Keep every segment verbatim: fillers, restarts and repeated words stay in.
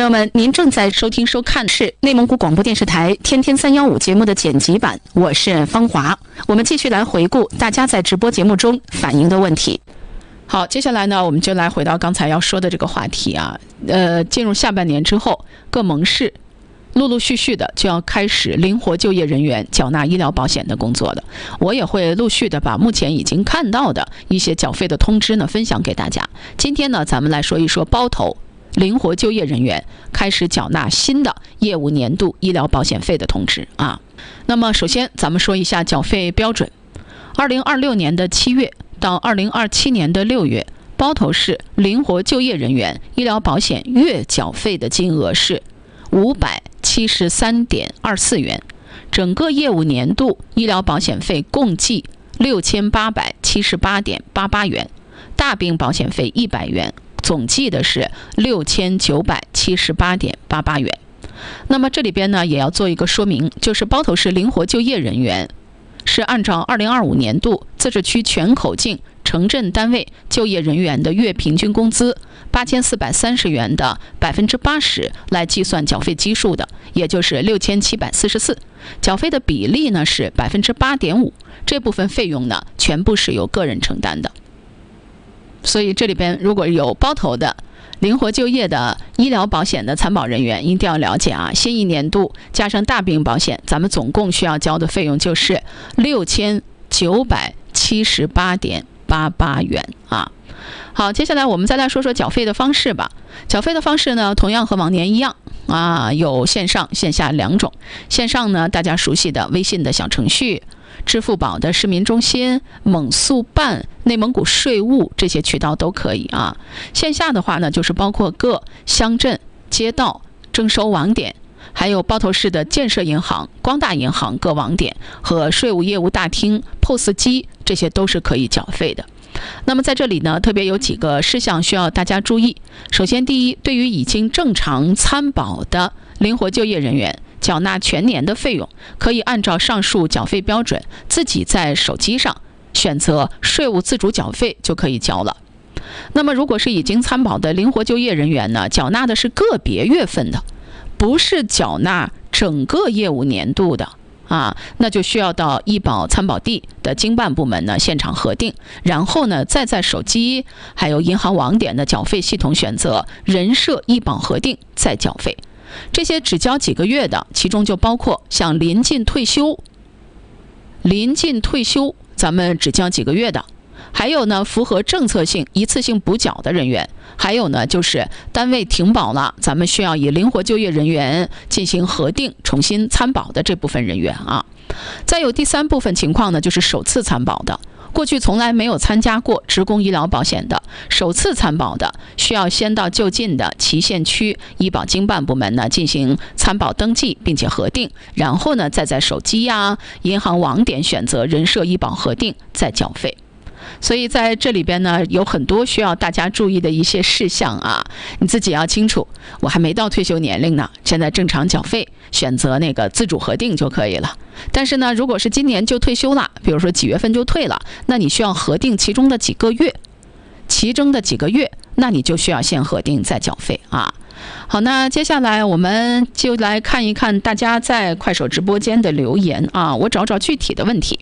朋友们，您正在收听收看的是内蒙古广播电视台天天三幺五节目的剪辑版，我是方华。我们继续来回顾大家在直播节目中反映的问题。好，接下来呢，我们就来回到刚才要说的这个话题啊。呃，进入下半年之后，各盟市陆陆续续的就要开始灵活就业人员缴纳医疗保险的工作了。我也会陆续的把目前已经看到的一些缴费的通知呢分享给大家。今天呢，咱们来说一说包头灵活就业人员开始缴纳新的业务年度医疗保险费的通知啊。那么首先咱们说一下缴费标准。二零二六年的七月到二零二七年的六月，包头市灵活就业人员医疗保险月缴费的金额是五百七十三点二四元，整个业务年度医疗保险费共计六千八百七十八点八八元，大病保险费一百元，总计的是六千九百七十八点八八元。那么这里边呢也要做一个说明，就是包头市灵活就业人员是按照二零二五年度自治区全口径城镇单位就业人员的月平均工资八千四百三十元的百分之八十来计算缴费基数的，也就是六千七百四十四。缴费的比例呢是百分之八点五，这部分费用呢全部是由个人承担的。所以这里边如果有包头的灵活就业的医疗保险的参保人员一定要了解啊，新一年度加上大病保险，咱们总共需要交的费用就是六千九百七十八点八八元啊。好，接下来我们再来说说缴费的方式吧。缴费的方式呢，同样和往年一样啊，有线上线下两种。线上呢，大家熟悉的微信的小程序，支付宝的市民中心、蒙速办、内蒙古税务这些渠道都可以啊。线下的话呢，就是包括各乡镇、街道、征收网点，还有包头市的建设银行、光大银行各网点和税务业务大厅、P O S 机，这些都是可以缴费的。那么在这里呢，特别有几个事项需要大家注意。首先，第一，对于已经正常参保的灵活就业人员，缴纳全年的费用，可以按照上述缴费标准，自己在手机上选择税务自主缴费就可以交了。那么如果是已经参保的灵活就业人员呢，缴纳的是个别月份的，不是缴纳整个业务年度的啊，那就需要到医保参保地的经办部门呢现场核定，然后呢再在手机还有银行网点的缴费系统选择人社医保核定再缴费。这些只交几个月的，其中就包括像临近退休临近退休咱们只交几个月的，还有呢符合政策性一次性补缴的人员，还有呢就是单位停保了，咱们需要以灵活就业人员进行核定重新参保的这部分人员啊。再有第三部分情况呢，就是首次参保的，过去从来没有参加过职工医疗保险的，首次参保的，需要先到就近的祁县区医保经办部门呢进行参保登记并且核定，然后呢再在手机呀、啊、银行网点选择人社医保核定再缴费。所以在这里边呢，有很多需要大家注意的一些事项啊，你自己要清楚。我还没到退休年龄呢，现在正常缴费，选择那个自主核定就可以了。但是呢，如果是今年就退休了，比如说几月份就退了，那你需要核定其中的几个月，其中的几个月，那你就需要先核定再缴费啊。好，那接下来我们就来看一看大家在快手直播间的留言啊，我找找具体的问题。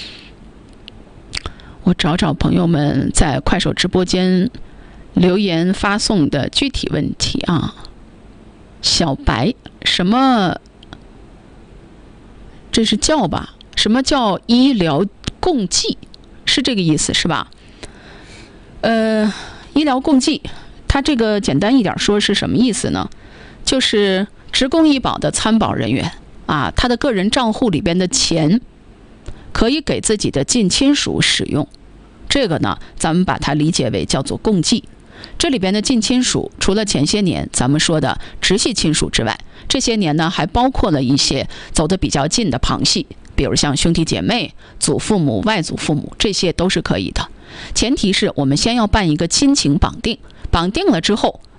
我找找朋友们在快手直播间留言发送的具体问题啊。小白，什么？这是叫吧？什么叫医疗共济？是这个意思是吧？呃，医疗共济，它这个简单一点说是什么意思呢？就是职工医保的参保人员啊，他的个人账户里边的钱可以给自己的近亲属使用，这个呢，咱们把它理解为叫做共济。这里边的近亲属，除了前些年咱们说的直系亲属之外，这些年呢还包括了一些走得比较近的旁系，比如像兄弟姐妹、祖父母、外祖父母，这些都是可以的。前提是我们先要办一个亲情绑定，绑定了之后，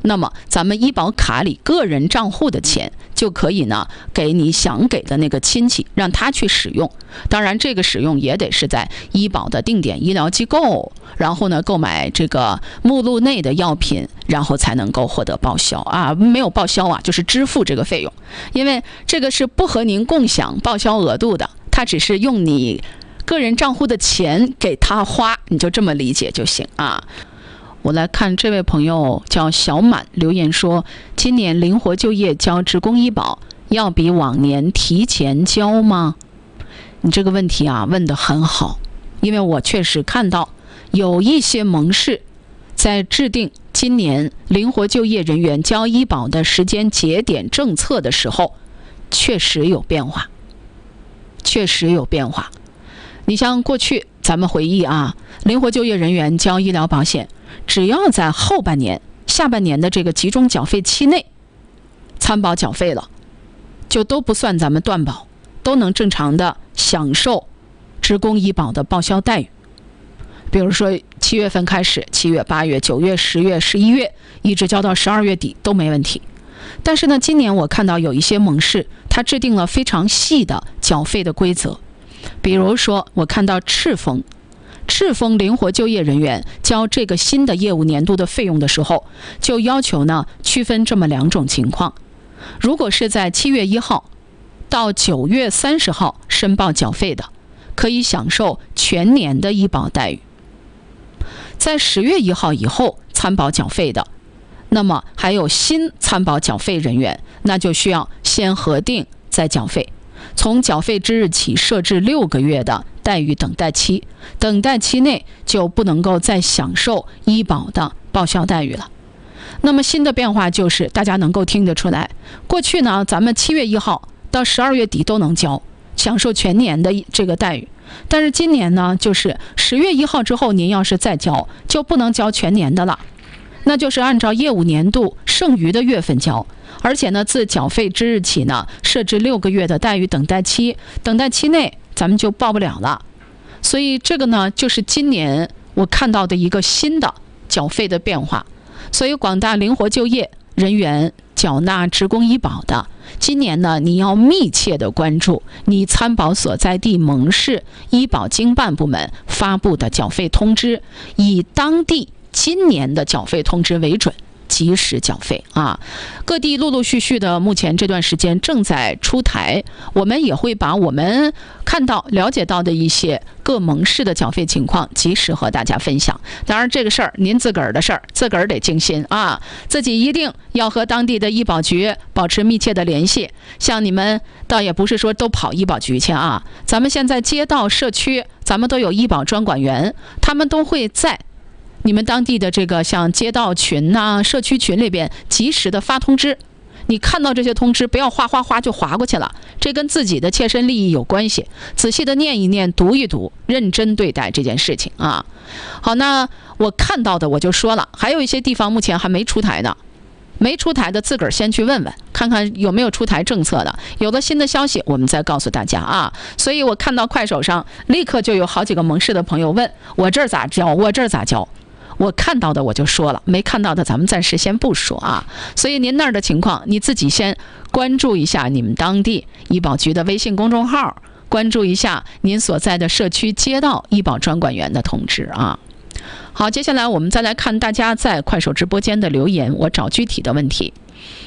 那么咱们医保卡里个人账户的钱就可以呢给你想给的那个亲戚，让他去使用。当然这个使用也得是在医保的定点医疗机构，然后呢购买这个目录内的药品，然后才能够获得报销啊，没有报销啊就是支付这个费用，因为这个是不和您共享报销额度的，它只是用你个人账户的钱给他花，你就这么理解就行啊。我来看这位朋友叫小满留言说，今年灵活就业交职工医保要比往年提前交吗？你这个问题啊问得很好，因为我确实看到有一些盟市在制定今年灵活就业人员交医保的时间节点政策的时候确实有变化，确实有变化。你像过去咱们回忆啊，灵活就业人员交医疗保险，只要在后半年、下半年的这个集中缴费期内参保缴费了，就都不算咱们断保，都能正常的享受职工医保的报销待遇。比如说七月份开始，七月、八月、九月、十月、十一月，一直交到十二月底都没问题。但是呢，今年我看到有一些盟市，它制定了非常细的缴费的规则。比如说，我看到赤峰，赤峰灵活就业人员交这个新的业务年度的费用的时候，就要求呢区分这么两种情况。如果是在七月一号到九月三十号申报缴费的，可以享受全年的医保待遇。在十月一号以后参保缴费的，那么还有新参保缴费人员，那就需要先核定再缴费。从缴费之日起设置六个月的待遇等待期，等待期内就不能够再享受医保的报销待遇了。那么新的变化就是大家能够听得出来，过去呢咱们七月一号到十二月底都能交，享受全年的这个待遇。但是今年呢，就是十月一号之后您要是再交，就不能交全年的了，那就是按照业务年度剩余的月份交。而且呢，自缴费之日起呢，设置六个月的待遇等待期，等待期内咱们就报不了了。所以这个呢，就是今年我看到的一个新的缴费的变化。所以广大灵活就业人员缴纳职工医保的，今年呢，你要密切的关注你参保所在地盟市医保经办部门发布的缴费通知，以当地今年的缴费通知为准，及时缴费啊！各地陆陆续续的，目前这段时间正在出台，我们也会把我们看到、了解到的一些各盟市的缴费情况，及时和大家分享。当然，这个事儿您自个儿的事儿，自个儿得精心啊，自己一定要和当地的医保局保持密切的联系。像你们倒也不是说都跑医保局去啊，咱们现在街道、社区，咱们都有医保专管员，他们都会在你们当地的这个像街道群呐、啊、社区群里边及时的发通知。你看到这些通知，不要哗哗哗就划过去了，这跟自己的切身利益有关系，仔细的念一念，读一读，认真对待这件事情啊。好，那我看到的我就说了，还有一些地方目前还没出台呢，没出台的自个儿先去问问，看看有没有出台政策的，有了新的消息我们再告诉大家啊。所以我看到快手上立刻就有好几个盟市的朋友问我这儿咋交，我这儿咋交。我看到的我就说了，没看到的咱们暂时先不说啊。所以您那儿的情况，你自己先关注一下你们当地医保局的微信公众号，关注一下您所在的社区街道医保专管员的通知啊。好，接下来我们再来看大家在快手直播间的留言，我找具体的问题。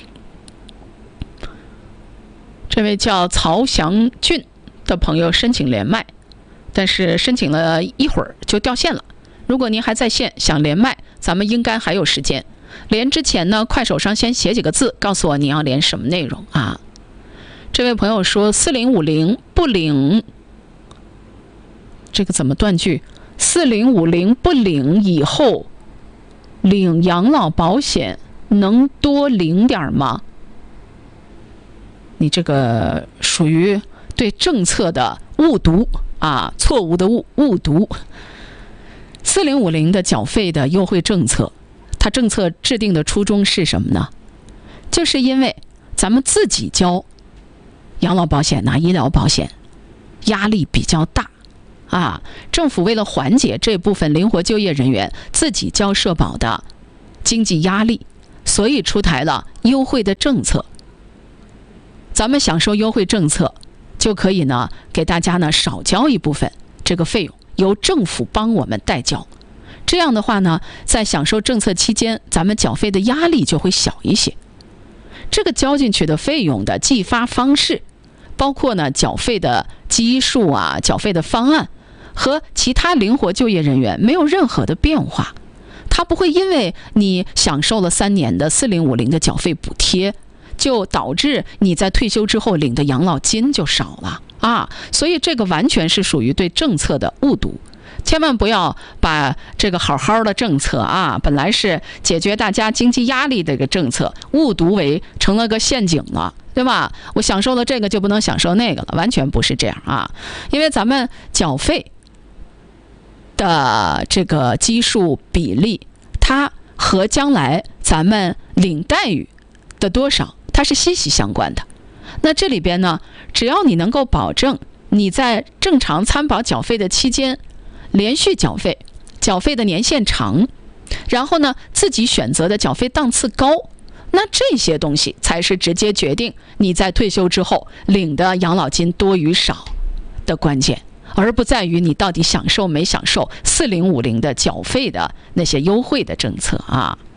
这位叫曹祥俊的朋友申请连麦，但是申请了一会儿就掉线了。如果您还在线想连麦，咱们应该还有时间。连之前呢，快手上先写几个字，告诉我你要连什么内容啊。这位朋友说四零五零不领，这个怎么断句？四零五零不领以后，领养老保险能多领点吗？你这个属于对政策的误读啊，错误的误误读。四零五零的缴费的优惠政策，它政策制定的初衷是什么呢？就是因为咱们自己交养老保险呐、医疗保险压力比较大啊，政府为了缓解这部分灵活就业人员自己交社保的经济压力， 所以出台了优惠的政策。咱们享受优惠政策，就可以呢给大家呢少交一部分这个费用，由政府帮我们代交。这样的话呢，在享受政策期间，咱们缴费的压力就会小一些。这个交进去的费用的计发方式，包括呢缴费的基数啊、缴费的方案，和其他灵活就业人员没有任何的变化。它不会因为你享受了三年的四零五零的缴费补贴，就导致你在退休之后领的养老金就少了啊。所以这个完全是属于对政策的误读。千万不要把这个好好的政策啊，本来是解决大家经济压力的一个政策，误读为成了个陷阱了，对吧？我享受了这个就不能享受那个了，完全不是这样啊。因为咱们缴费的这个基数比例，它和将来咱们领待遇的多少，它是息息相关的。那这里边呢，只要你能够保证你在正常参保缴费的期间连续缴费，缴费的年限长，然后呢自己选择的缴费档次高，那这些东西才是直接决定你在退休之后领的养老金多与少的关键，而不在于你到底享受没享受四零五零的缴费的那些优惠的政策啊。